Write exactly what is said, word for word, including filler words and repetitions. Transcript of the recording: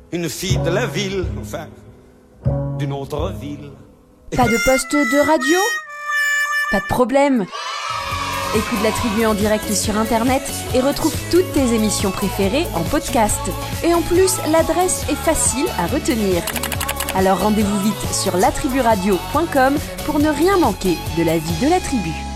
une fille de la ville, enfin, d'une autre ville. Pas de poste de radio ? Pas de problème. Écoute La Tribu en direct sur Internet et retrouve toutes tes émissions préférées en podcast. Et en plus, l'adresse est facile à retenir. Alors rendez-vous vite sur la tribu radio point com pour ne rien manquer de la vie de la tribu.